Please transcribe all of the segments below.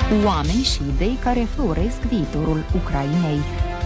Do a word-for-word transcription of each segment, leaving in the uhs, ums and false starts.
Oameni și idei care floresc viitorul Ucrainei.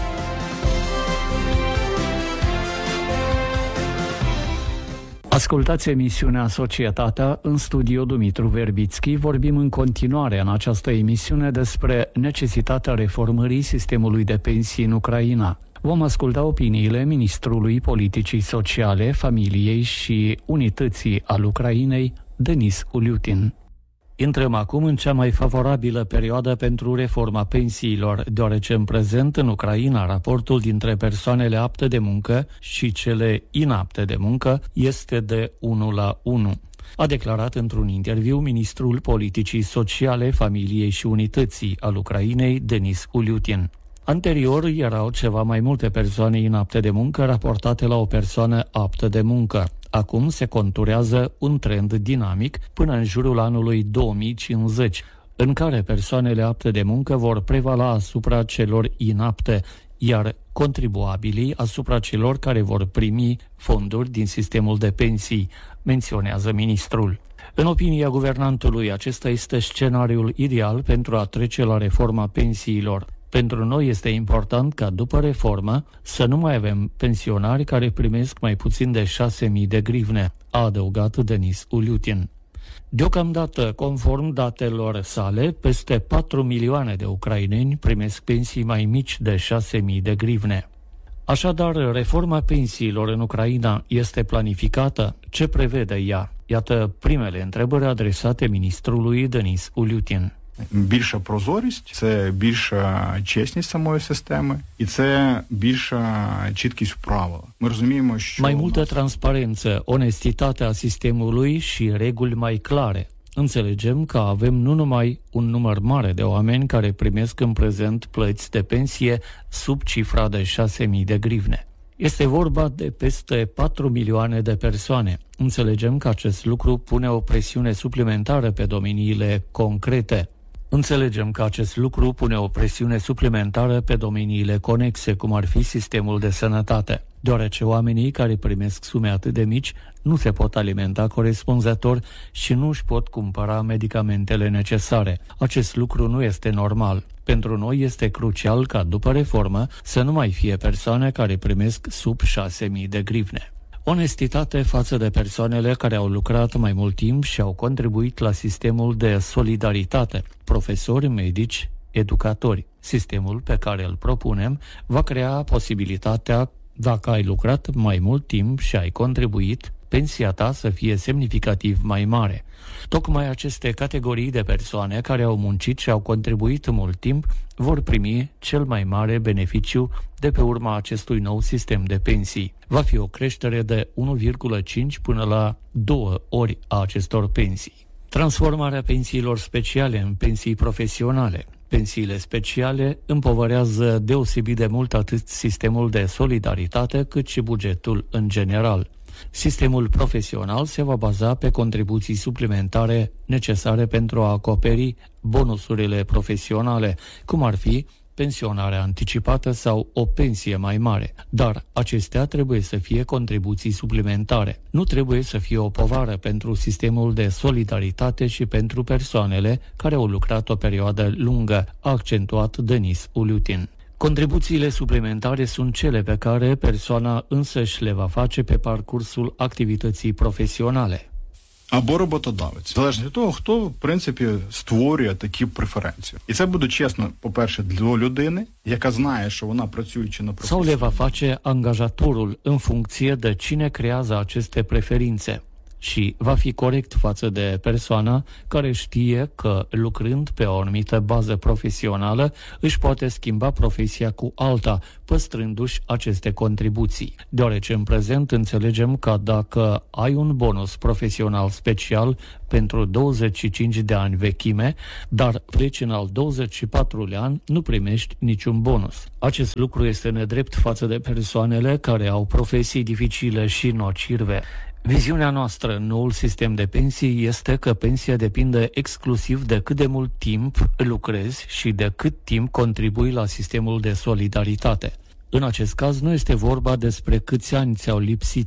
Ascultați emisiunea Societatea, în studio Dumitru Verbitski. Vorbim în continuare în această emisiune despre necesitatea reformării sistemului de pensii în Ucraina. Vom asculta opiniile ministrului Politicii Sociale, Familiei și Unității al Ucrainei, Denis Uliutin. Intrăm acum în cea mai favorabilă perioadă pentru reforma pensiilor, deoarece în prezent în Ucraina raportul dintre persoanele apte de muncă și cele inapte de muncă este de unu la unu. A declarat într-un interviu ministrul Politicii Sociale, Familiei și Unității al Ucrainei, Denis Uliutin. Anterior erau ceva mai multe persoane inapte de muncă raportate la o persoană aptă de muncă. Acum se conturează un trend dinamic până în jurul anului două mii cincizeci, în care persoanele apte de muncă vor prevala asupra celor inapte, iar contribuabilii asupra celor care vor primi fonduri din sistemul de pensii, menționează ministrul. În opinia guvernantului, acesta este scenariul ideal pentru a trece la reforma pensiilor. Pentru noi este important ca după reformă să nu mai avem pensionari care primesc mai puțin de șase mii de grivne, a adăugat Denis Uliutin. Deocamdată, conform datelor sale, peste patru milioane de ucraineni primesc pensii mai mici de șase mii de grivne. Așadar, reforma pensiilor în Ucraina este planificată? Ce prevede ea? Iată primele întrebări adresate ministrului Denis Uliutin. Більша прозорість, це більша чесність самої системи і це більша чіткість в правилах. Ми розуміємо, що mai multă transparență, onestitatea sistemului și reguli mai clare. Înțelegem că avem nu numai un număr mare de oameni care primesc în prezent plăți de pensie sub cifra de șase mii de grivne. Este vorba de peste patru milioane de persoane. Înțelegem că acest lucru pune o presiune suplimentară pe domeniile concrete. Înțelegem că acest lucru pune o presiune suplimentară pe domeniile conexe, cum ar fi sistemul de sănătate, deoarece oamenii care primesc sume atât de mici nu se pot alimenta corespunzător și nu își pot cumpăra medicamentele necesare. Acest lucru nu este normal. Pentru noi este crucial ca după reformă să nu mai fie persoane care primesc sub șase mii de grivne. Onestitate față de persoanele care au lucrat mai mult timp și au contribuit la sistemul de solidaritate, profesori, medici, educatori. Sistemul pe care îl propunem va crea posibilitatea, dacă ai lucrat mai mult timp și ai contribuit, pensia ta să fie semnificativ mai mare. Tocmai aceste categorii de persoane care au muncit și au contribuit mult timp vor primi cel mai mare beneficiu de pe urma acestui nou sistem de pensii. Va fi o creștere de unu virgulă cinci până la două ori a acestor pensii. Transformarea pensiilor speciale în pensii profesionale. Pensiile speciale împovărează deosebit de mult atât sistemul de solidaritate cât și bugetul în general. Sistemul profesional se va baza pe contribuții suplimentare necesare pentru a acoperi bonusurile profesionale, cum ar fi pensionarea anticipată sau o pensie mai mare. Dar acestea trebuie să fie contribuții suplimentare. Nu trebuie să fie o povară pentru sistemul de solidaritate și pentru persoanele care au lucrat o perioadă lungă, a accentuat Denis Uliutin. Contribuțiile suplimentare sunt cele pe care persoana însăși le va face pe parcursul activității profesionale. Або роботодавець. Залежно від того, хто, в принципі, створює такі преференції. І це буде чесно, по-перше, для людини, яка знає, що вона працюючи на Sau le va face angajatorul în funcție de cine creează aceste preferințe. Și va fi corect față de persoana care știe că, lucrând pe o anumită bază profesională, își poate schimba profesia cu alta, păstrându-și aceste contribuții. Deoarece în prezent înțelegem că dacă ai un bonus profesional special pentru douăzeci și cinci de ani vechime, dar pleci în al douăzeci și patrulea an, nu primești niciun bonus. Acest lucru este nedrept față de persoanele care au profesii dificile și nocive. Viziunea noastră în noul sistem de pensii este că pensia depinde exclusiv de cât de mult timp lucrezi și de cât timp contribui la sistemul de solidaritate. În acest caz nu este vorba despre câți ani ți-au lipsit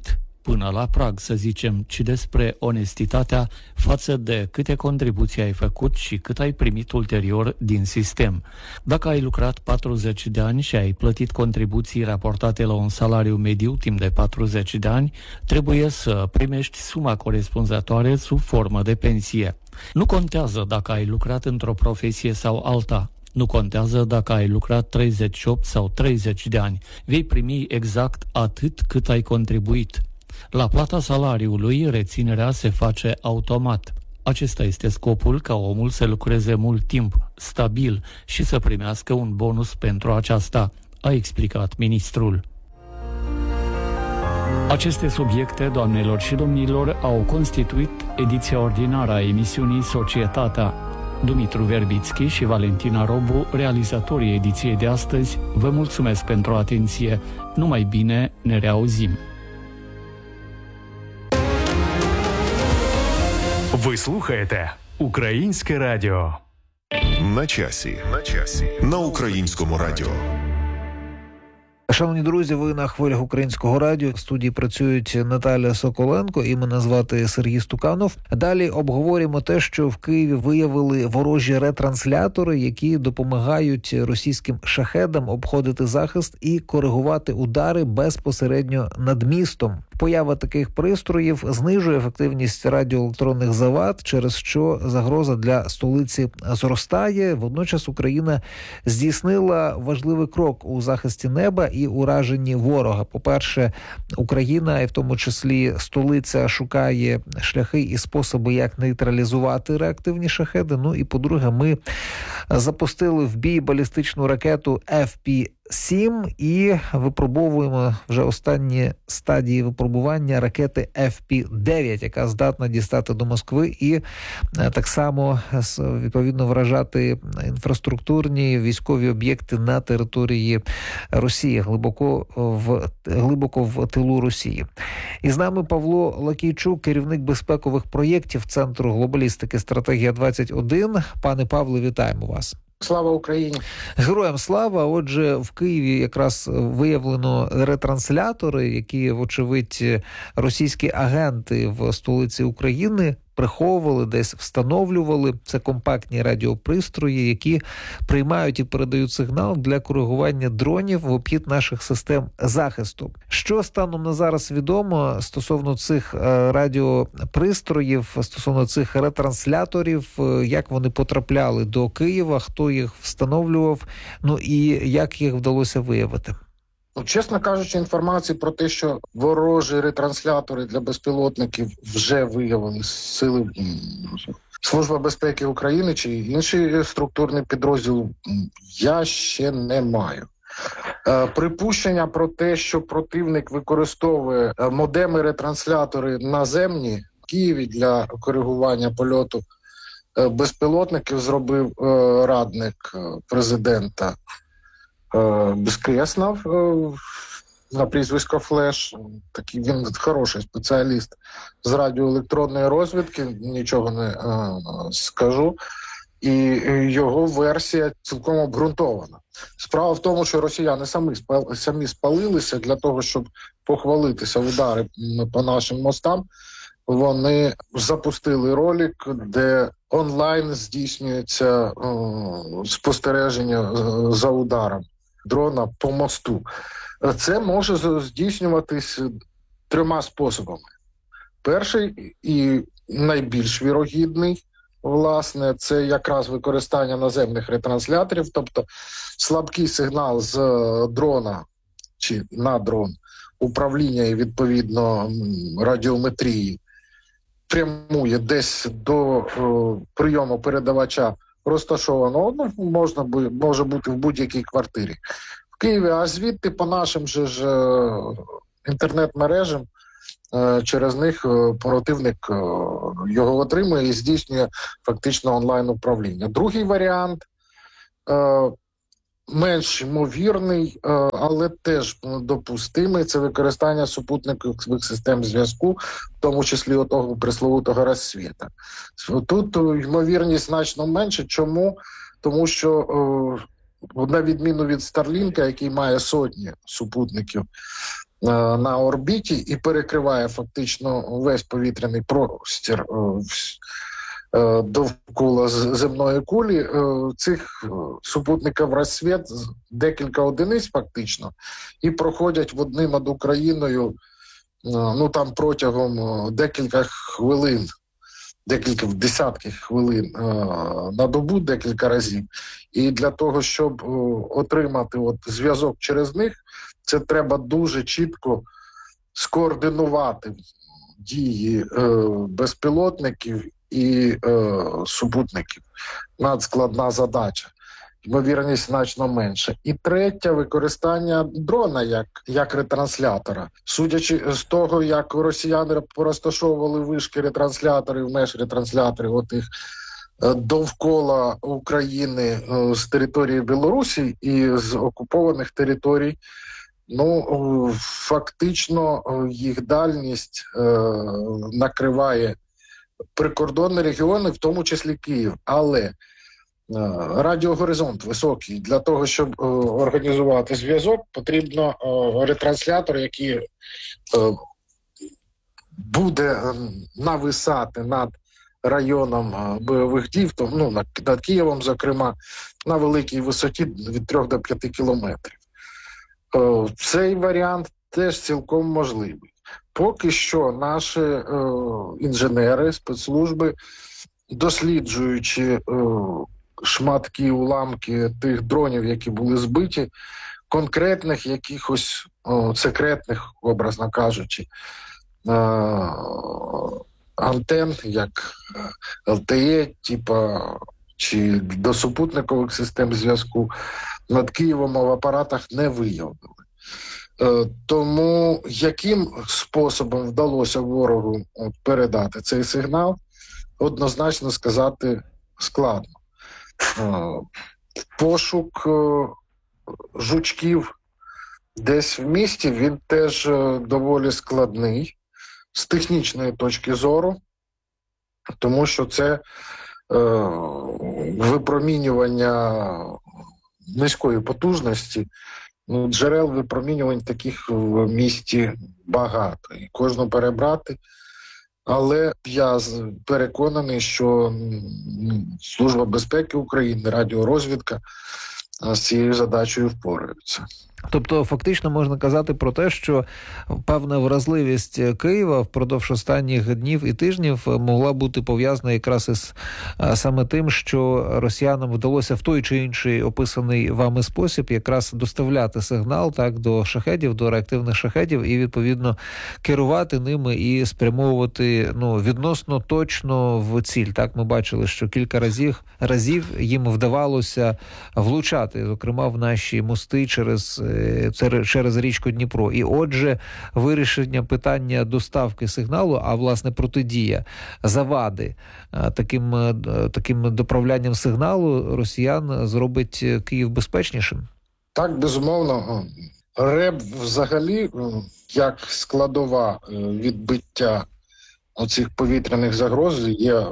până la prag, să zicem, ci despre onestitatea față de câte contribuții ai făcut și cât ai primit ulterior din sistem. Dacă ai lucrat patruzeci de ani și ai plătit contribuții raportate la un salariu mediu timp de patruzeci de ani, trebuie să primești suma corespunzătoare sub formă de pensie. Nu contează dacă ai lucrat într-o profesie sau alta. Nu contează dacă ai lucrat treizeci și opt sau treizeci de ani. Vei primi exact atât cât ai contribuit. La plata salariului, reținerea se face automat. Acesta este scopul, ca omul să lucreze mult timp, stabil, și să primească un bonus pentru aceasta, a explicat ministrul. Aceste subiecte, doamnelor și domnilor, au constituit ediția ordinară a emisiunii Societatea. Dumitru Verbitski și Valentina Robu, realizatorii ediției de astăzi, vă mulțumesc pentru atenție. Numai bine, ne reauzim! Ви слухаєте Українське радіо. На часі. На часі. На Українському радіо. Шановні друзі, ви на хвилях Українського радіо. В студії працюють Наталя Соколенко і мене звати Сергій Стуканов. Далі обговоримо те, що в Києві виявили ворожі ретранслятори, які допомагають російським шахедам обходити захист і коригувати удари безпосередньо над містом. Поява таких пристроїв знижує ефективність радіоелектронних завад, через що загроза для столиці зростає. Водночас Україна здійснила важливий крок у захисті неба і ураженні ворога. По-перше, Україна, і в тому числі столиця, шукає шляхи і способи, як нейтралізувати реактивні шахеди. Ну і, по-друге, ми запустили в бій балістичну ракету еф пі сім і випробовуємо вже останні стадії випробування ракети еф пі дев'ять, яка здатна дістати до Москви і так само відповідно вражати інфраструктурні військові об'єкти на території Росії, глибоко в, глибоко в тилу Росії. І з нами Павло Лакійчук, керівник безпекових проєктів Центру глобалістики «Стратегія двадцять один». Пане Павле, вітаємо вас. Слава Україні! Героям слава! Отже, в Києві якраз виявлено ретранслятори, які, вочевидь, російські агенти в столиці України приховували, десь встановлювали. Це компактні радіопристрої, які приймають і передають сигнал для коригування дронів в обхід наших систем захисту. Що станом на зараз відомо стосовно цих радіопристроїв, стосовно цих ретрансляторів, як вони потрапляли до Києва, хто їх встановлював, ну і як їх вдалося виявити? Чесно кажучи, інформації про те, що ворожі ретранслятори для безпілотників вже виявили сили Служба безпеки України чи інші структурні підрозділи, я ще не маю. Припущення про те, що противник використовує модеми-ретранслятори наземні в Києві для коригування польоту безпілотників, зробив радник президента Безкреснов на прізвисько Флеш. Такий він хороший спеціаліст з радіоелектронної розвідки, нічого не а, скажу. І його версія цілком обґрунтована. Справа в тому, що росіяни самі, самі спалилися для того, щоб похвалитися удари по нашим мостам. Вони запустили ролик, де онлайн здійснюється о, спостереження за ударом дрона по мосту. Це може здійснюватись трьома способами. Перший і найбільш вірогідний, власне, це якраз використання наземних ретрансляторів, тобто слабкий сигнал з дрона чи на дрон, управління і, відповідно, радіометрії прямує десь до о, прийому передавача розташованого, ну, можна, може бути в будь-якій квартирі в Києві, а звідти по нашим же ж інтернет-мережам через них противник його отримує і здійснює фактично онлайн-управління. Другий варіант менш ймовірний, але теж допустимий, це використання супутникових систем зв'язку, в тому числі отого пресловутого розсвіта. Тут ймовірність значно менше. Чому? Тому що на відміну від Старлінка, який має сотні супутників на орбіті і перекриває фактично весь повітряний простір довкола земної кулі. Цих супутників розсвіт декілька одиниць фактично і проходять в одним над Україною ну там протягом декілька хвилин, декілька десятків хвилин на добу, декілька разів. І для того, щоб отримати от зв'язок через них, це треба дуже чітко скоординувати дії безпілотників і супутників. Надскладна задача. Ймовірність значно менша. І третє, використання дрона як, як ретранслятора. Судячи з того, як росіяни порозташовували вишки ретрансляторів, межретрансляторів, отих довкола України з території Білорусі і з окупованих територій, ну, фактично їх дальність е, накриває прикордонні регіони, в тому числі Київ. Але радіогоризонт високий. Для того, щоб е, організувати зв'язок, потрібно е, ретранслятор, який е, буде нависати над районом е, бойових дій, то, ну, над, над Києвом, зокрема, на великій висоті від трьох до п'яти кілометрів. Е, цей варіант теж цілком можливий. Поки що наші е, інженери, спецслужби, досліджуючи е, шматки, уламки тих дронів, які були збиті, конкретних якихось о, секретних, образно кажучи, е- антен, як ел те е, типа, чи до супутникових систем зв'язку над Києвом в апаратах не виявили. Е- тому яким способом вдалося ворогу от, передати цей сигнал, однозначно сказати складно. Пошук жучків десь в місті, він теж доволі складний з технічної точки зору, тому що це е, випромінювання низької потужності, ну, джерел випромінювань таких в місті багато, і кожну перебрати. Але я переконаний, що Служба безпеки України, радіорозвідка з цією задачею впораються. Тобто, фактично можна казати про те, що певна вразливість Києва впродовж останніх днів і тижнів могла бути пов'язана якраз із саме тим, що росіянам вдалося в той чи інший описаний вами спосіб якраз доставляти сигнал так до шахедів, до реактивних шахедів і, відповідно, керувати ними і спрямовувати ну, відносно точно в ціль. Так, ми бачили, що кілька разів, разів їм вдавалося влучати, зокрема, в наші мости через через річку Дніпро. І отже, вирішення питання доставки сигналу, а власне протидія завади таким, таким доправлянням сигналу росіян зробить Київ безпечнішим? Так, безумовно. РЕБ взагалі як складова відбиття оцих повітряних загроз є,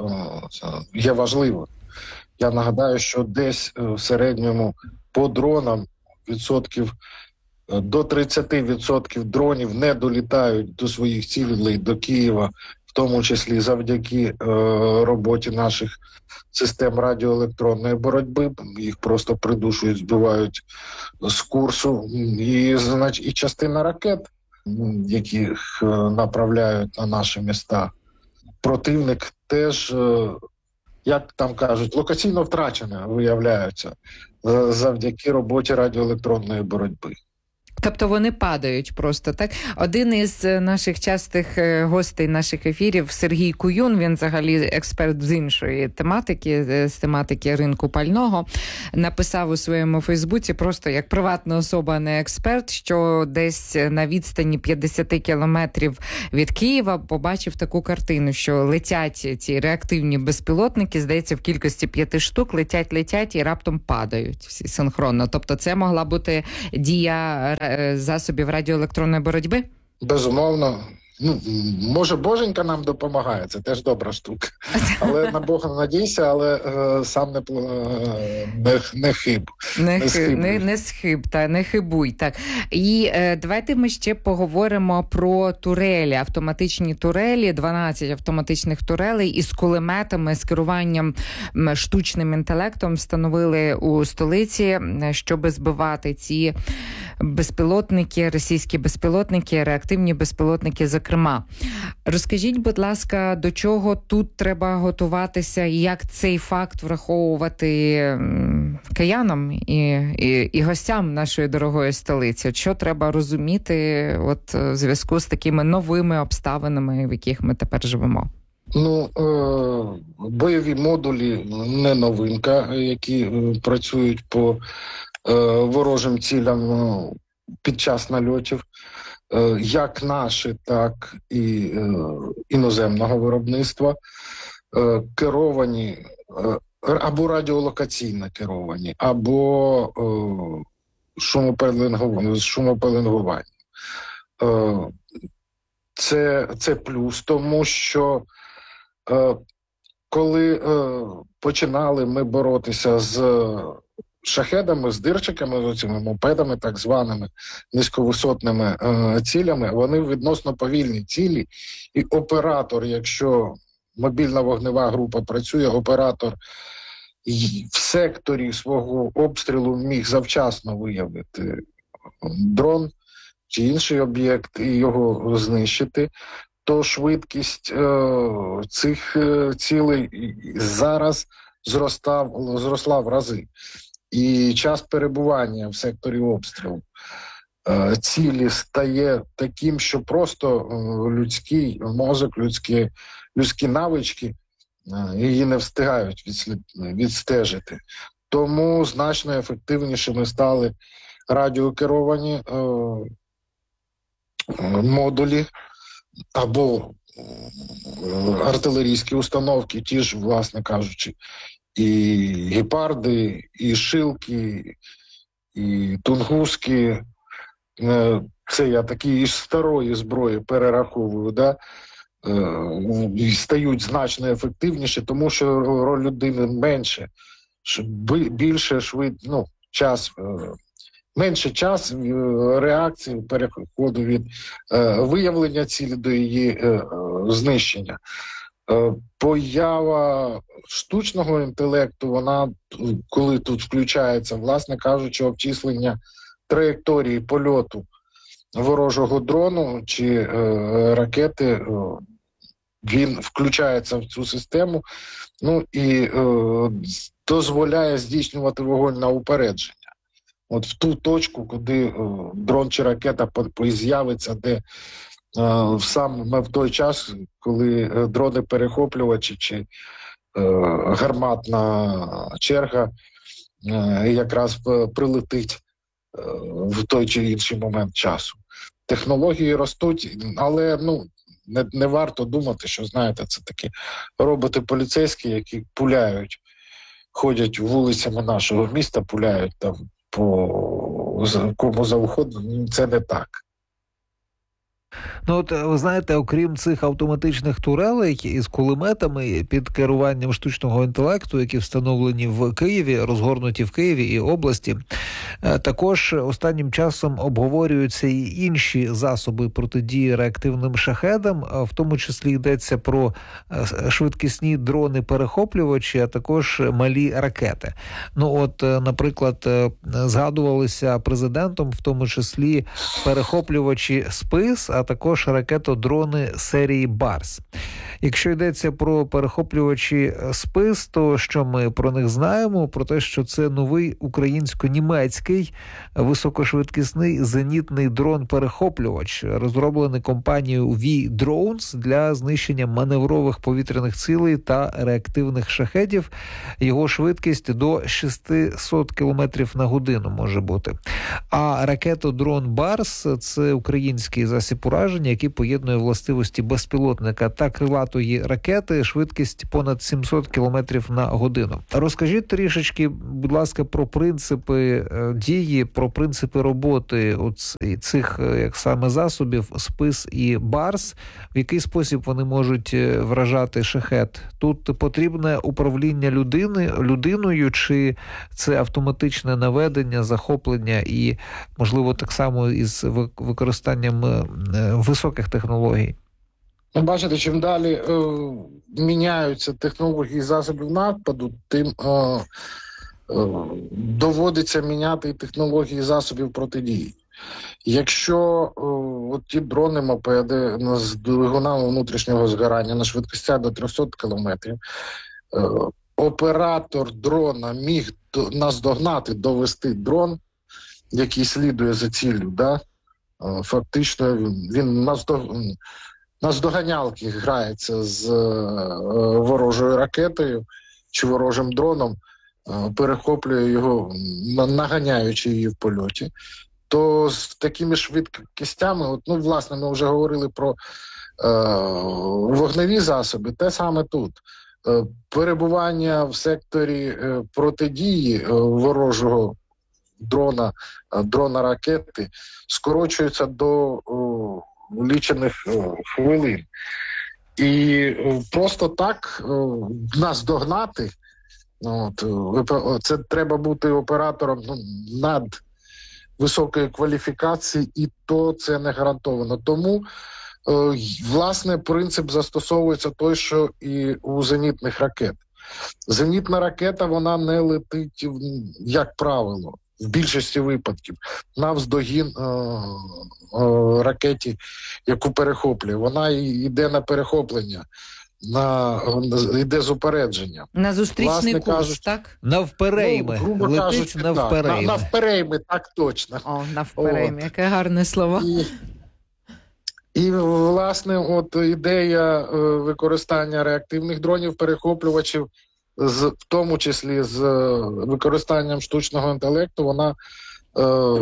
є важливою. Я нагадаю, що десь в середньому по дронам відсотків до тридцять відсотків дронів не долітають до своїх цілей, до Києва, в тому числі завдяки е, роботі наших систем радіоелектронної боротьби. Їх просто придушують, збивають з курсу. І, значить, і частина ракет, яких е, направляють на наші міста, противник теж, е, як там кажуть, локаційно втрачена виявляються завдяки роботі радіоелектронної боротьби. Тобто вони падають просто, так? Один із наших частих гостей наших ефірів, Сергій Куюн, він взагалі експерт з іншої тематики, з тематики ринку пального, написав у своєму Фейсбуці просто як приватна особа, не експерт, що десь на відстані п'ятдесят кілометрів від Києва побачив таку картину, що летять ці реактивні безпілотники, здається, в кількості п'яти штук, летять-летять і раптом падають всі синхронно. Тобто це могла бути дія засобів радіоелектронної боротьби? Безумовно. Ну, може, Боженька нам допомагає, це теж добра штука. Але на Бога надійся, але е, сам не, е, не, не хиб. Не, не, хиб, не, не схиб, та, не хибуй. Так. І е, давайте ми ще поговоримо про турелі, автоматичні турелі, дванадцять автоматичних турелей із кулеметами, з керуванням штучним інтелектом встановили у столиці, щоб збивати ці безпілотники, російські безпілотники, реактивні безпілотники, зокрема. Розкажіть, будь ласка, до чого тут треба готуватися і як цей факт враховувати киянам і, і, і гостям нашої дорогої столиці? Що треба розуміти от, в зв'язку з такими новими обставинами, в яких ми тепер живемо? Ну, е- бойові модулі не новинка, які е- працюють по е- ворожим цілям під час нальотів. Як наші, так і е, іноземного виробництва, е, керовані е, або радіолокаційно керовані, або е, шумопеленгування. шумопеленгування. Е, це, це плюс, тому що е, коли е, починали ми боротися з шахедами, з дирчиками, з цими мопедами, так званими низьковисотними е, цілями, вони відносно повільні цілі, і оператор, якщо мобільна вогнева група працює, оператор в секторі свого обстрілу міг завчасно виявити дрон чи інший об'єкт і його знищити, то швидкість е, цих е, цілей зараз зростав, зросла в рази. І час перебування в секторі обстрілу е, цілі стає таким, що просто е, людський мозок, людські, людські навички е, її не встигають відслід, відстежити. Тому значно ефективнішими стали радіокеровані е, модулі або е, артилерійські установки, ті ж, власне кажучи, і гепарди, і шилки, і тунгуски. Це я такі із старої зброї перераховую, да? І стають значно ефективніше, тому що роль людини менше, більше швид, ну, час, менше час реакції, переходу від виявлення цілі до її знищення. Поява штучного інтелекту, вона, коли тут включається, власне кажучи, обчислення траєкторії польоту ворожого дрону чи е, ракети, е, він включається в цю систему, ну і е, дозволяє здійснювати вогонь на упередження. От в ту точку, куди е, дрон чи ракета з'явиться, де саме в той час, коли дрони-перехоплювачі чи е, гарматна черга е, якраз прилетить е, в той чи інший момент часу. Технології ростуть, але ну, не, не варто думати, що, знаєте, це такі роботи-поліцейські, які пуляють, ходять вулицями нашого міста, пуляють там по кому завгодно. Це не так. Ну, от, ви знаєте, окрім цих автоматичних турелей із кулеметами під керуванням штучного інтелекту, які встановлені в Києві, розгорнуті в Києві і області, також останнім часом обговорюються і інші засоби протидії реактивним шахедам, в тому числі йдеться про швидкісні дрони-перехоплювачі, а також малі ракети. Ну, от, наприклад, згадувалися президентом, в тому числі перехоплювачі СПИС, а також ракетодрони серії Барс. Якщо йдеться про перехоплювачі СПИС, то що ми про них знаємо? Про те, що це новий українсько-німецький високошвидкісний зенітний дрон-перехоплювач, розроблений компанією V-Drones для знищення маневрових повітряних цілей та реактивних шахедів. Його швидкість до шістсот кілометрів на годину може бути. А ракетодрон Барс – це український засіб ураження, який поєднує властивості безпілотника та крилатої ракети, швидкість понад сімсот кілометрів на годину. Розкажіть трішечки, будь ласка, про принципи дії, про принципи роботи цих як саме засобів СПИС і БАРС, в який спосіб вони можуть вражати шахет. Тут потрібне управління людини, людиною, чи це автоматичне наведення, захоплення і, можливо, так само із використанням високих технологій? Бачите, чим далі е, міняються технології засобів нападу, тим е, е, доводиться міняти і технології засобів протидії. Якщо е, от ті дрони-мопеди з двигунами внутрішнього згорання на швидкостях до триста кілометрів, е, оператор дрона міг до, наздогнати, довести дрон, який слідує за ціллю, да? е, фактично він, він наздогнав. Наздоганялки грається з е, ворожою ракетою чи ворожим дроном, е, перехоплює його, наганяючи її в польоті, то з такими швидкостями, от, ну, власне, ми вже говорили про е, вогневі засоби, те саме тут. Е, перебування в секторі е, протидії е, ворожого дрона, е, дрона-ракети скорочується до е, лічених хвилин. І просто так нас догнати, от, це треба бути оператором ну, над високої кваліфікації, і то це не гарантовано. Тому, власне, принцип застосовується той, що і у зенітних ракет. Зенітна ракета, вона не летить, як правило, в більшості випадків, навздогін е- е- ракеті, яку перехоплює. Вона йде на перехоплення, на, йде з упередження. На зустрічний Власне, курс, кажуть, так? Навперейми. Ну, грубо Летить кажучи, навперейми. Так, на, навперейми, так точно. О, навперейми, яке гарне слово. І, і, власне, от ідея е, використання реактивних дронів-перехоплювачів, з, в тому числі з використанням штучного інтелекту, вона е,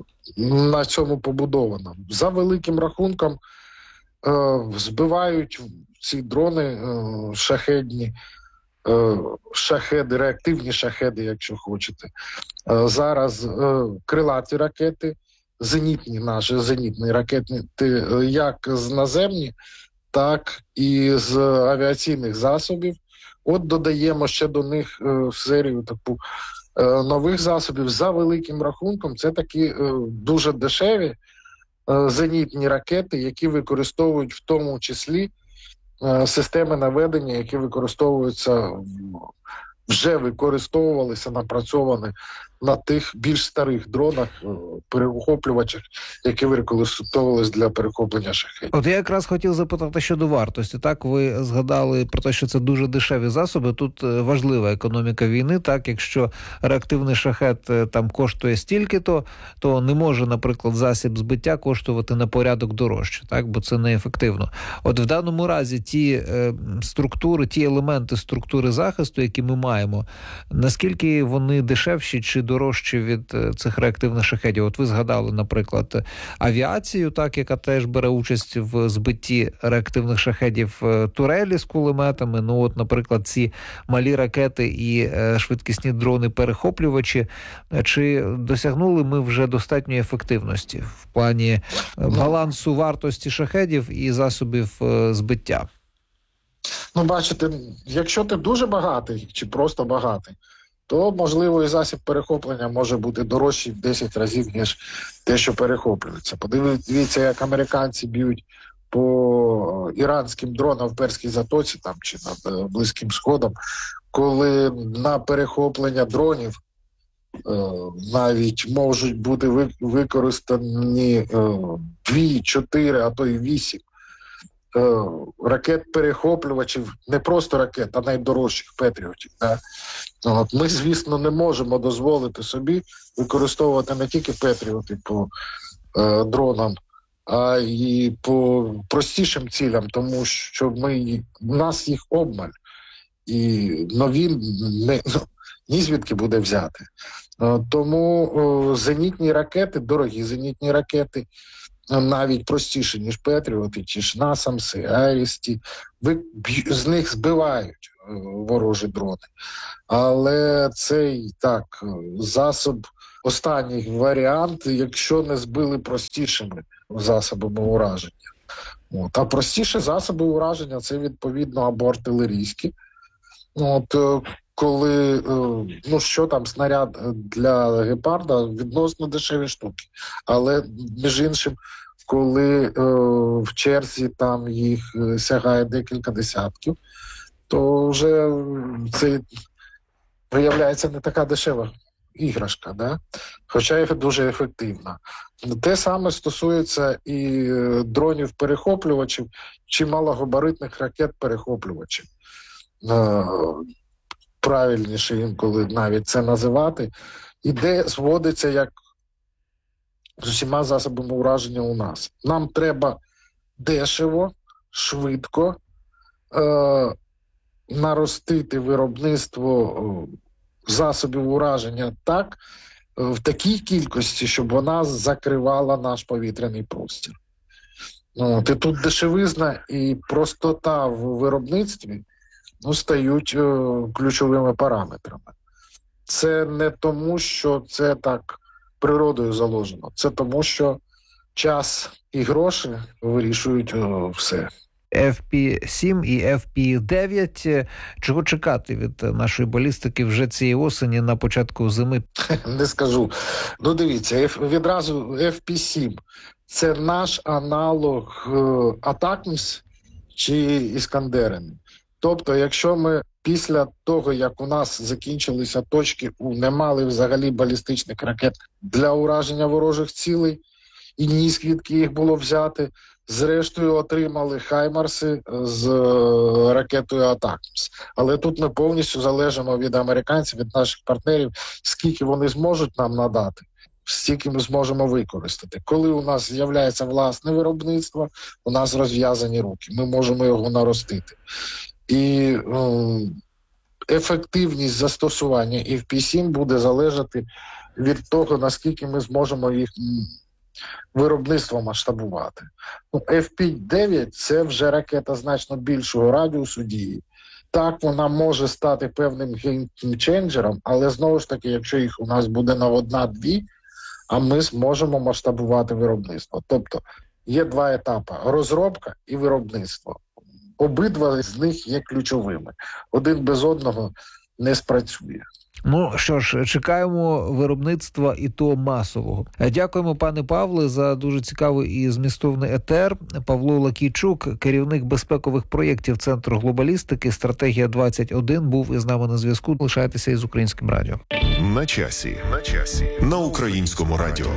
на цьому побудована. За великим рахунком е, збивають ці дрони е, шахедні, е, шахеди, реактивні шахеди, якщо хочете. Е, зараз е, крилаті ракети, зенітні наші, зенітні ракети, як з наземні, так і з авіаційних засобів. От додаємо ще до них е, серію таку е, нових засобів. За великим рахунком, це такі е, дуже дешеві е, зенітні ракети, які використовують в тому числі е, системи наведення, які використовуються, вже використовувалися, напрацьовані на тих більш старих дронах, перехоплювачах, які використовувалися для перехоплення шахедів. От я якраз хотів запитати щодо вартості. Так, ви згадали про те, що це дуже дешеві засоби. Тут важлива економіка війни. Так, якщо реактивний шахет там коштує стільки-то, то не може, наприклад, засіб збиття коштувати на порядок дорожче, так, бо це неефективно. От в даному разі ті е, структури, ті елементи структури захисту, які ми маємо, наскільки вони дешевші чи дорожчі від цих реактивних шахедів? От ви згадали, наприклад, авіацію, так, яка теж бере участь в збитті реактивних шахедів, турелі з кулеметами. Ну от, наприклад, ці малі ракети і швидкісні дрони-перехоплювачі. Чи досягнули ми вже достатньої ефективності в плані балансу вартості шахедів і засобів збиття? Ну, бачите, якщо ти дуже багатий чи просто багатий, то, можливо, і засіб перехоплення може бути дорожчий в десять разів, ніж те, що перехоплюється. Подивіться, як американці б'ють по іранським дронам в Перській затоці там, чи над Близьким Сходом, коли на перехоплення дронів е, навіть можуть бути використані дві, чотири, а то й вісім ракет-перехоплювачів, не просто ракет, а найдорожчих патріотів. Да? От, ми, звісно, не можемо дозволити собі використовувати не тільки патріоти по е, дронам, а й по простішим цілям, тому що ми, у нас їх обмаль. І нові не, ну, ні звідки буде взяти. Е, тому е, зенітні ракети, дорогі зенітні ракети, навіть простіше, ніж Петріоти, чи ж Насамси, Айрісті. З них збивають ворожі дрони. Але цей, так, засоб, останній варіант, якщо не збили простішими засобами ураження. От. А простіші засоби ураження – це, відповідно, або артилерійські. От, коли, ну що там, снаряд для гепарда відносно дешеві штуки. Але, між іншим, коли е, в черзі там їх сягає декілька десятків, то вже це виявляється не така дешева іграшка, да? Хоча і дуже ефективна. Те саме стосується і дронів-перехоплювачів чи малогабаритних ракет-перехоплювачів. Е, правильніше інколи навіть це називати. Іде, зводиться як з усіма засобами ураження у нас. Нам треба дешево, швидко е, наростити виробництво засобів ураження так, в такій кількості, щоб вона закривала наш повітряний простір. От, і тут дешевизна і простота в виробництві ну, стають е, ключовими параметрами. Це не тому, що це так природою заложено. Це тому, що час і гроші вирішують о, все. еф пі сім і еф пі дев'ять. Чого чекати від нашої балістики вже цієї осені на початку зими? Не скажу. Ну, дивіться, відразу еф пі сім – це наш аналог Атакмс чи Іскандерини. Тобто, якщо ми після того, як у нас закінчилися точки, не мали взагалі балістичних ракет для ураження ворожих цілей, і ні звідки їх було взяти, зрештою отримали Хаймарси з ракетою Атакмс. Але тут ми повністю залежимо від американців, від наших партнерів, скільки вони зможуть нам надати, стільки ми зможемо використати. Коли у нас з'являється власне виробництво, у нас розв'язані руки, ми можемо його наростити. І ну, ефективність застосування еф пі сім буде залежати від того, наскільки ми зможемо їх виробництво масштабувати. Ну, еф пі дев'ять – це вже ракета значно більшого радіусу дії. Так, вона може стати певним геймченджером, але знову ж таки, якщо їх у нас буде на одна-дві, а ми зможемо масштабувати виробництво. Тобто є два етапи – розробка і виробництво. Обидва з них є ключовими. Один без одного не спрацює. Ну що ж, чекаємо виробництва і то масового. Дякуємо, пане Павле, за дуже цікавий і змістовний етер. Павло Лакійчук, керівник безпекових проєктів Центру глобалістики «Стратегія двадцять один», був із нами на зв'язку. Лишайтеся із Українським радіо. На часі. На часі. На Українському радіо.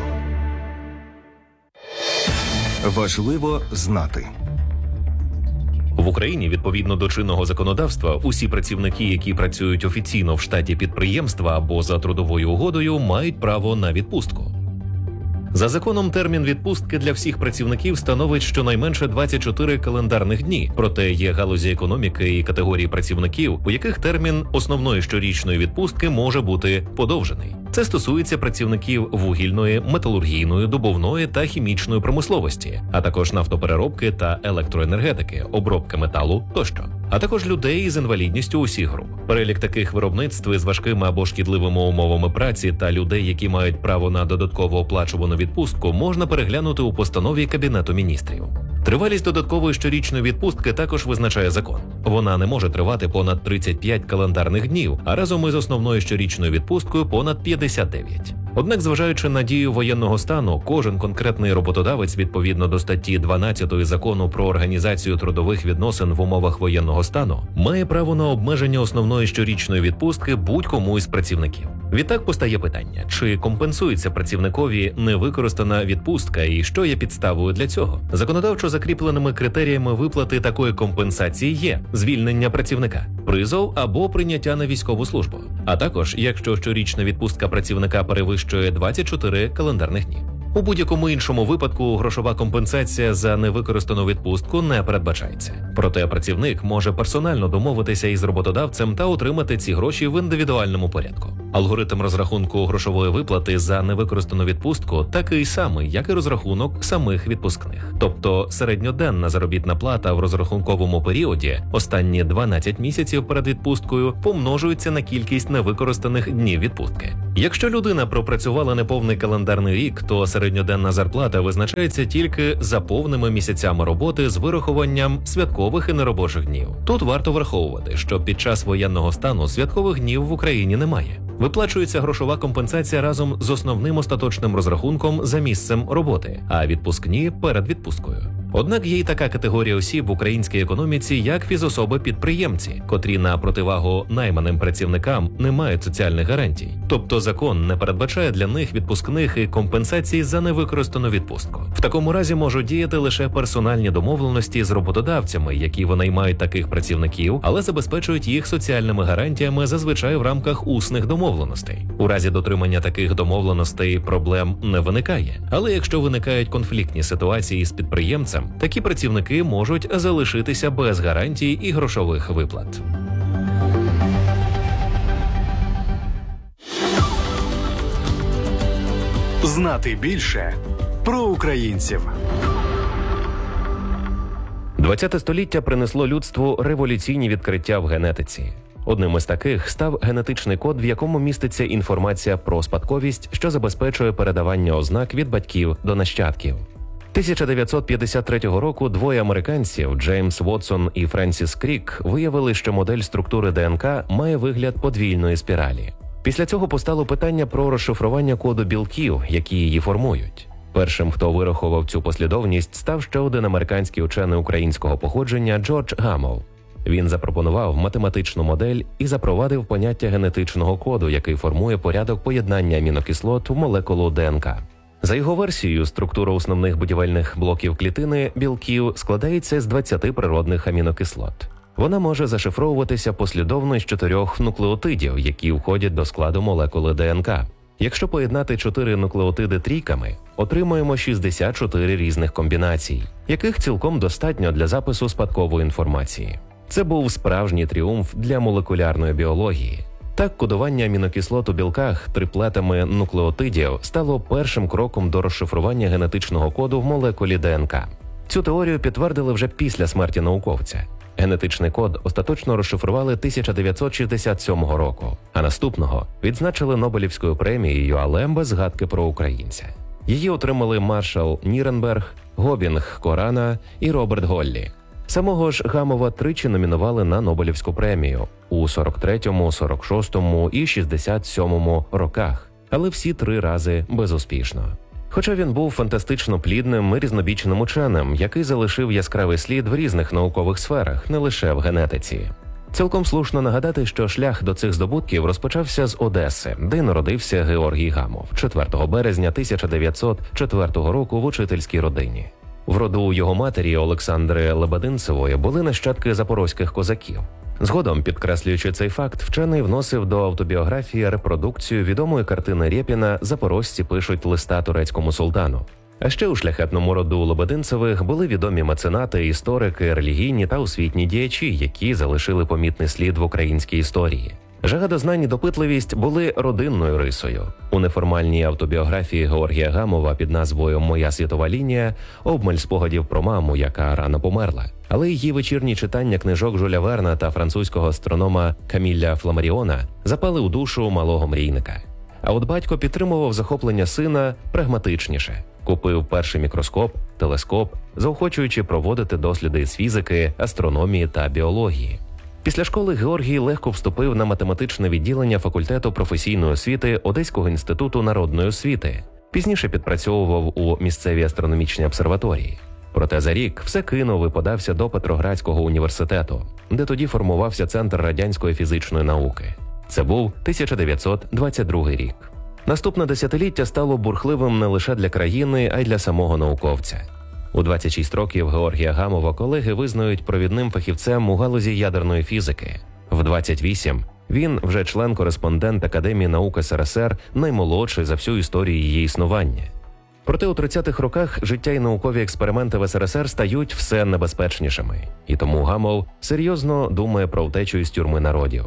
Важливо знати. В Україні, відповідно до чинного законодавства, усі працівники, які працюють офіційно в штаті підприємства або за трудовою угодою, мають право на відпустку. За законом, термін відпустки для всіх працівників становить щонайменше двадцять чотири календарних дні. Проте є галузі економіки і категорії працівників, у яких термін основної щорічної відпустки може бути подовжений. Це стосується працівників вугільної, металургійної, добувної та хімічної промисловості, а також нафтопереробки та електроенергетики, обробки металу тощо. А також людей з інвалідністю усіх груп. Перелік таких виробництв із важкими або шкідливими умовами праці та людей, які мають право на додатково оплачувану відпустку, можна переглянути у постанові Кабінету міністрів. Тривалість додаткової щорічної відпустки також визначає закон. Вона не може тривати понад тридцять п'ять календарних днів, а разом із основною щорічною відпусткою понад п'ятдесят дев'ять. Однак, зважаючи на дію воєнного стану, кожен конкретний роботодавець відповідно до статті дванадцятої Закону про організацію трудових відносин в умовах воєнного стану має право на обмеження основної щорічної відпустки будь-кому із працівників. Відтак постає питання, чи компенсується працівникові невикористана відпустка і що є підставою для цього? Законодавчо закріпленими критеріями виплати такої компенсації є звільнення працівника, призов або прийняття на військову службу. А також, якщо щорічна відпустка працівника перевищує двадцять чотири календарних дні. У будь-якому іншому випадку грошова компенсація за невикористану відпустку не передбачається. Проте працівник може персонально домовитися із роботодавцем та отримати ці гроші в індивідуальному порядку. Алгоритм розрахунку грошової виплати за невикористану відпустку такий самий, як і розрахунок самих відпускних. Тобто середньоденна заробітна плата в розрахунковому періоді останні дванадцять місяців перед відпусткою помножується на кількість невикористаних днів відпустки. Якщо людина пропрацювала неповний календарний рік, то середньоденна зарплата визначається тільки за повними місяцями роботи з вирахуванням святкових і неробочих днів. Тут варто враховувати, що під час воєнного стану святкових днів в Україні немає. Виплачується грошова компенсація разом з основним остаточним розрахунком за місцем роботи, а відпускні – перед відпусткою. Однак є й така категорія осіб в українській економіці, як фізособи-підприємці, котрі на противагу найманим працівникам не мають соціальних гарантій. Тобто закон не передбачає для них відпускних і компенсацій за невикористану відпустку. В такому разі можуть діяти лише персональні домовленості з роботодавцями, які винаймають таких працівників, але забезпечують їх соціальними гарантіями зазвичай в рамках усних домовленостей. У разі дотримання таких домовленостей проблем не виникає. Але якщо виникають конфліктні ситуації з підприємцем, такі працівники можуть залишитися без гарантій і грошових виплат. Знати більше про українців. ХХ століття принесло людству революційні відкриття в генетиці. Одним із таких став генетичний код, в якому міститься інформація про спадковість, що забезпечує передавання ознак від батьків до нащадків. тисяча дев'ятсот п'ятдесят третього року двоє американців, Джеймс Вотсон і Френсіс Крік, виявили, що модель структури ДНК має вигляд подвійної спіралі. Після цього постало питання про розшифрування коду білків, які її формують. Першим, хто вирахував цю послідовність, став ще один американський учений українського походження Джордж Гамов. Він запропонував математичну модель і запровадив поняття генетичного коду, який формує порядок поєднання амінокислот в молекулу ДНК. За його версією, структура основних будівельних блоків клітини білків складається з двадцяти природних амінокислот. Вона може зашифровуватися послідовно з чотирьох нуклеотидів, які входять до складу молекули ДНК. Якщо поєднати чотири нуклеотиди трійками, отримаємо шістдесят чотири різних комбінацій, яких цілком достатньо для запису спадкової інформації. Це був справжній тріумф для молекулярної біології. Так, кодування амінокислот у білках триплетами нуклеотидів стало першим кроком до розшифрування генетичного коду в молекулі ДНК. Цю теорію підтвердили вже після смерті науковця. Генетичний код остаточно розшифрували тисяча дев'ятсот шістдесят сьомого року, а наступного відзначили Нобелівською премією, але без згадки про українця. Її отримали Маршал Ніренберг, Гобінг Корана і Роберт Голлі. Самого ж Гамова тричі номінували на Нобелівську премію у сорок третьому, сорок шостому і шістдесят сьомому роках, але всі три рази безуспішно. Хоча він був фантастично плідним і різнобічним ученим, який залишив яскравий слід в різних наукових сферах, не лише в генетиці. Цілком слушно нагадати, що шлях до цих здобутків розпочався з Одеси, де народився Георгій Гамов четвертого березня тисяча дев'ятсот четвертого року в учительській родині. В роду його матері Олександри Лебединцевої були нащадки запорозьких козаків. Згодом, підкреслюючи цей факт, вчений вносив до автобіографії репродукцію відомої картини Рєпіна «Запорожці пишуть листа турецькому султану». А ще у шляхетному роду Лебединцевих були відомі меценати, історики, релігійні та освітні діячі, які залишили помітний слід в українській історії. Жага до знань і допитливість були родинною рисою. У неформальній автобіографії Георгія Гамова під назвою «Моя світова лінія» обмаль спогадів про маму, яка рано померла. Але її вечірні читання книжок Жюля Верна та французького астронома Каміля Фламаріона запали у душу малого мрійника. А от батько підтримував захоплення сина прагматичніше. Купив перший мікроскоп, телескоп, заохочуючи проводити досліди з фізики, астрономії та біології. Після школи Георгій легко вступив на математичне відділення факультету професійної освіти Одеського інституту народної освіти. Пізніше підпрацьовував у місцевій астрономічній обсерваторії. Проте за рік все кинув і подався до Петроградського університету, де тоді формувався Центр радянської фізичної науки. Це був тисяча дев'ятсот двадцять другий рік. Наступне десятиліття стало бурхливим не лише для країни, а й для самого науковця. У двадцять шість років Георгія Гамова колеги визнають провідним фахівцем у галузі ядерної фізики. В двадцять вісім він вже член-кореспондент Академії наук СРСР, наймолодший за всю історію її існування. Проте у тридцятих роках життя і наукові експерименти в СРСР стають все небезпечнішими. І тому Гамов серйозно думає про втечу із тюрми народів.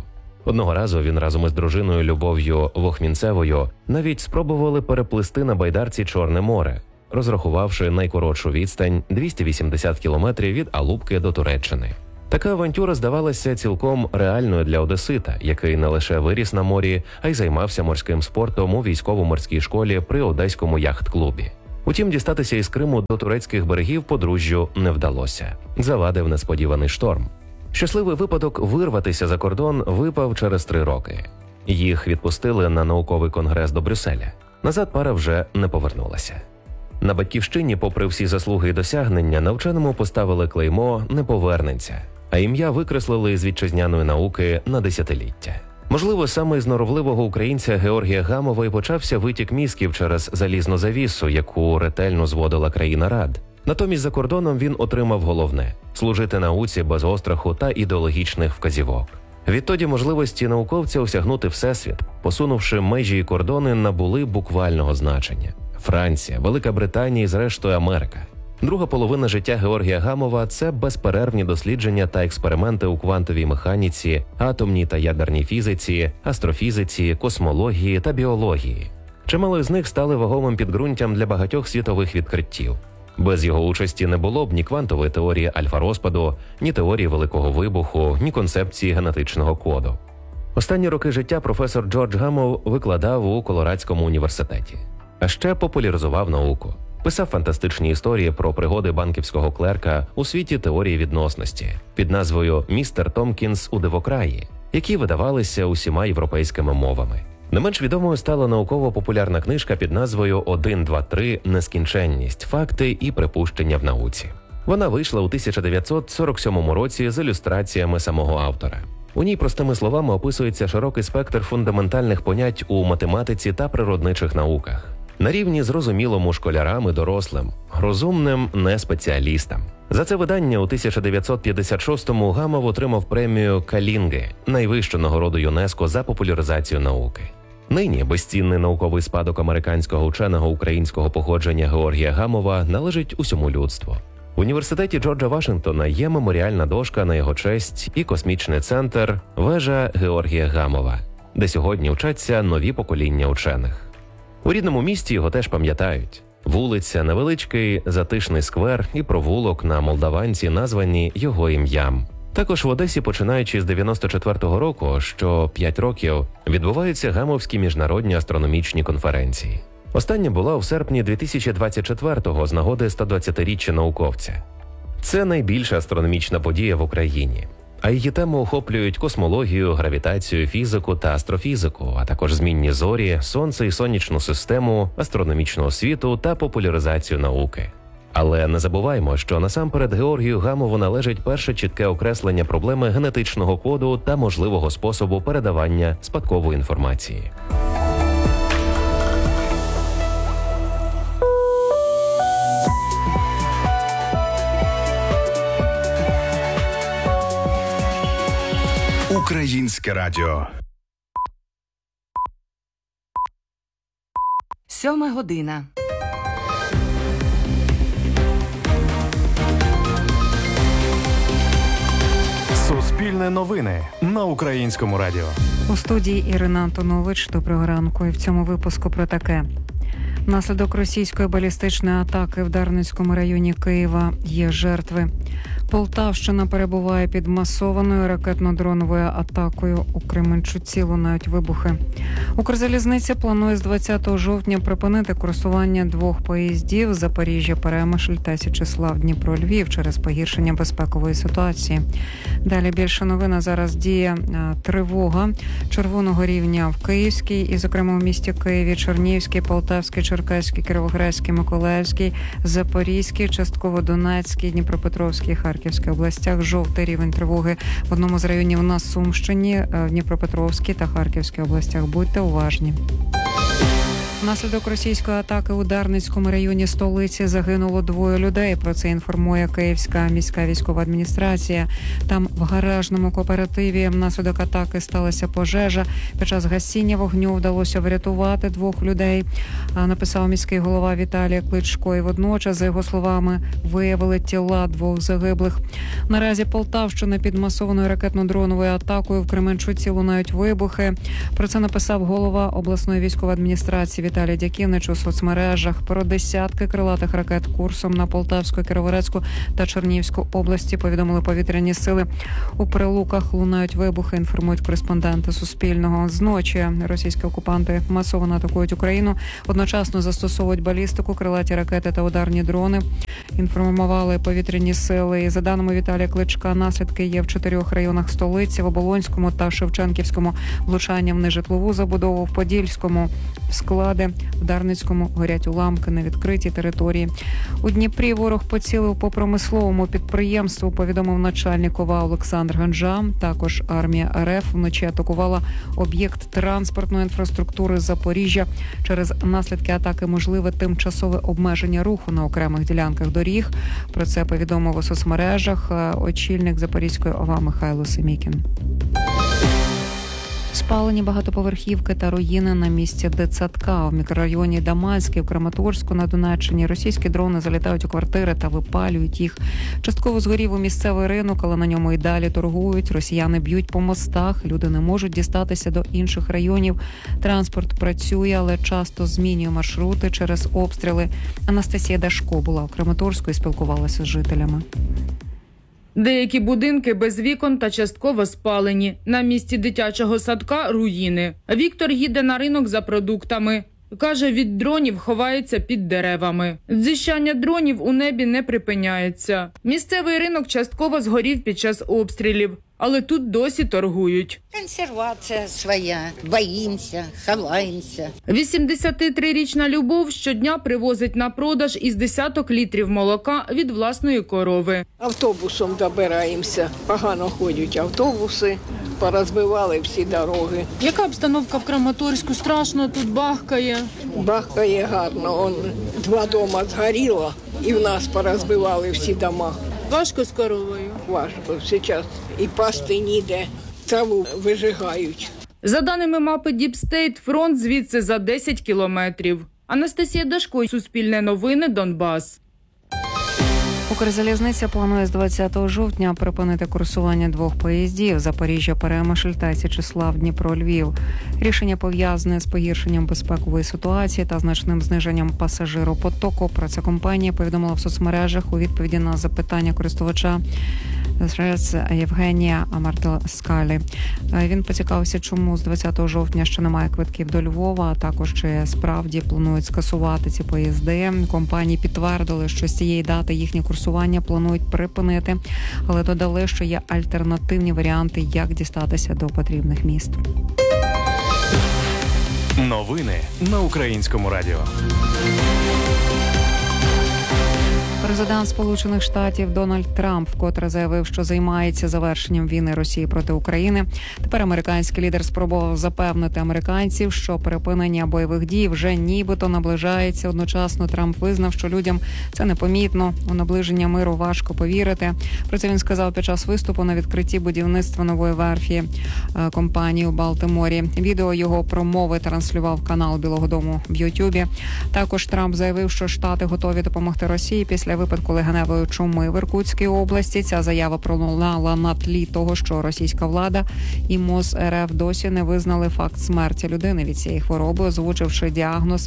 Одного разу він разом із дружиною Любов'ю Вохмінцевою навіть спробували переплисти на байдарці Чорне море, розрахувавши найкоротшу відстань двісті вісімдесят кілометрів від Алупки до Туреччини. Така авантюра здавалася цілком реальною для одесита, який не лише виріс на морі, а й займався морським спортом у військово-морській школі при Одеському яхт-клубі. Утім, дістатися із Криму до турецьких берегів подружжю не вдалося. Завадив несподіваний шторм. Щасливий випадок вирватися за кордон випав через три роки. Їх відпустили на науковий конгрес до Брюсселя. Назад пара вже не повернулася. На батьківщині, попри всі заслуги і досягнення, на вченому поставили клеймо «не повернеться», а ім'я викреслили з вітчизняної науки на десятиліття. Можливо, саме з норовливого українця Георгія Гамова і почався витік мізків через залізну завісу, яку ретельно зводила країна Рад. Натомість за кордоном він отримав головне – служити науці без остраху та ідеологічних вказівок. Відтоді можливості науковця осягнути всесвіт, посунувши межі і кордони, набули буквального значення. Франція, Велика Британія і зрештою Америка. Друга половина життя Георгія Гамова – це безперервні дослідження та експерименти у квантовій механіці, атомній та ядерній фізиці, астрофізиці, космології та біології. Чимало з них стали вагомим підґрунтям для багатьох світових відкриттів. Без його участі не було б ні квантової теорії альфа-розпаду, ні теорії Великого вибуху, ні концепції генетичного коду. Останні роки життя професор Джордж Гамов викладав у Колорадському університеті. А ще популяризував науку. Писав фантастичні історії про пригоди банківського клерка у світі теорії відносності під назвою «Містер Томкінс у дивокраї», які видавалися усіма європейськими мовами. Не менш відомою стала науково-популярна книжка під назвою «один, два, три. Нескінченність. Факти і припущення в науці». Вона вийшла у тисяча дев'ятсот сорок сьомому році з ілюстраціями самого автора. У ній простими словами описується широкий спектр фундаментальних понять у математиці та природничих науках. На рівні зрозумілому школярам і дорослим, розумним не спеціалістам. За це видання у тисяча дев'ятсот п'ятдесят шостому Гамов отримав премію Калінги, найвищу нагороду ЮНЕСКО за популяризацію науки. Нині безцінний науковий спадок американського ученого українського походження Георгія Гамова належить усьому людству. В університеті Джорджа Вашингтона є меморіальна дошка на його честь і космічний центр «Вежа Георгія Гамова», де сьогодні вчаться нові покоління учених. У рідному місті його теж пам'ятають. Вулиця, невеличкий затишний сквер і провулок на Молдаванці названі його ім'ям. Також в Одесі, починаючи з дев'яносто четвертого року, що п'ять років, відбуваються Гамовські міжнародні астрономічні конференції. Остання була у серпні дві тисячі двадцять четвертого з нагоди сто двадцятиріччя науковця. Це найбільша астрономічна подія в Україні. А її теми охоплюють космологію, гравітацію, фізику та астрофізику, а також змінні зорі, сонце і сонячну систему, астрономічну освіту та популяризацію науки. Але не забуваймо, що насамперед Георгію Гамову належить перше чітке окреслення проблеми генетичного коду та можливого способу передавання спадкової інформації. Українське радіо. Сьома година. Суспільне новини на Українському радіо. У студії Ірина Антонович. Доброго ранку. І в цьому випуску про таке. Внаслідок російської балістичної атаки в Дарницькому районі Києва є жертви. Полтавщина перебуває під масованою ракетно-дроновою атакою. У Кременчуці лунають вибухи. Укрзалізниця планує з двадцятого жовтня припинити курсування двох поїздів Запоріжжя-Перемишль та Січеслав-Дніпро-Львів через погіршення безпекової ситуації. Далі більше новин. Зараз діє тривога червоного рівня в Київській і, зокрема, в місті Києві, Чернігівській, Полтавській, Черкаській, Кіровоградській, Миколаївській, Запорізькій, частково Донецькій, Дніпропетровській, Харківській областях. Жовтий рівень тривоги в одному з районів на Сумщині, в Дніпропетровській та Харківській областях. Будьте уважні. Внаслідок російської атаки у Дарницькому районі столиці загинуло двоє людей. Про це інформує Київська міська військова адміністрація. Там в гаражному кооперативі внаслідок атаки сталася пожежа. Під час гасіння вогню вдалося врятувати двох людей, написав міський голова Віталій Кличко. І водночас, за його словами, виявили тіла двох загиблих. Наразі Полтавщина під масованою ракетно-дроновою атакою в Кременчуці лунають вибухи. Про це написав голова обласної військової адміністрації Віталій Дяківнич у соцмережах. Про десятки крилатих ракет курсом на Полтавську, Кіровоградську та Чернігівську області повідомили повітряні сили. У Прилуках лунають вибухи, інформують кореспонденти Суспільного. Зночі російські окупанти масово атакують Україну. Одночасно застосовують балістику, крилаті ракети та ударні дрони. Інформували повітряні сили. І за даними Віталія Кличка, наслідки є в чотирьох районах столиці: в Оболонському та Шевченківському влучання в нежитлову забудову, в Подільському в склади, в Дарницькому горять уламки на відкритій території. У Дніпрі ворог поцілив по промисловому підприємству, повідомив начальник ОВА Олександр Ганжа. Також армія РФ вночі атакувала об'єкт транспортної інфраструктури Запоріжжя. Через наслідки атаки можливе тимчасове обмеження руху на окремих ділянках доріг. Про це повідомив у соцмережах очільник Запорізької ОВА Михайло Семікін. Спалені багатоповерхівки та руїни на місці дитсадка. В мікрорайоні Даманський в Краматорську на Донеччині російські дрони залітають у квартири та випалюють їх. Частково згорів у місцевий ринок, але на ньому і далі торгують. Росіяни б'ють по мостах, люди не можуть дістатися до інших районів. Транспорт працює, але часто змінює маршрути через обстріли. Анастасія Дашко була у Краматорську і спілкувалася з жителями. Деякі будинки без вікон та частково спалені. На місці дитячого садка – руїни. Віктор їде на ринок за продуктами. Каже, від дронів ховається під деревами. Дзищання дронів у небі не припиняється. Місцевий ринок частково згорів під час обстрілів. Але тут досі торгують. Консервація своя, боїмося, ховаємося. вісімдесятитрирічна Любов щодня привозить на продаж із десяток літрів молока від власної корови. Автобусом добираємося, погано ходять автобуси, порозбивали всі дороги. Яка обстановка в Краматорську? Страшно, тут бахкає. Бахкає гарно, он два дома згоріло і в нас порозбивали всі дома. Важко з коровою? Важко. Зараз і пасти ніде, траву вижигають. За даними мапи Діпстейт, фронт звідси за десять кілометрів. Анастасія Дашко, Суспільне новини, Донбас. Укрзалізниця планує з двадцятого жовтня припинити курсування двох поїздів Запоріжжя-Перемишль та Січеслав-Дніпро-Львів. Рішення пов'язане з погіршенням безпекової ситуації та значним зниженням пасажиропотоку. Про це компанія повідомила в соцмережах у відповіді на запитання користувача Євгенія Мартелскалі. Він поцікавився, чому з двадцятого жовтня ще немає квитків до Львова, а також чи справді планують скасувати ці поїзди. Компанії підтвердили, що з цієї дати їхні курсування планують припинити, але додали, що є альтернативні варіанти, як дістатися до потрібних міст. Новини на Українському радіо. Президент Сполучених Штатів Дональд Трамп вкотре заявив, що займається завершенням війни Росії проти України. Тепер американський лідер спробував запевнити американців, що припинення бойових дій вже нібито наближається. Одночасно Трамп визнав, що людям це непомітно. У наближення миру важко повірити. Про це він сказав під час виступу на відкритті будівництва нової верфі компанії у Балтиморі. Відео його промови транслював канал Білого Дому в Ютубі. Також Трамп заявив, що Штати готові допомогти Росії після випадку легеневої чуми в Іркутській області. Ця заява пролунала на тлі того, що російська влада і МОЗ РФ досі не визнали факт смерті людини від цієї хвороби, озвучивши діагноз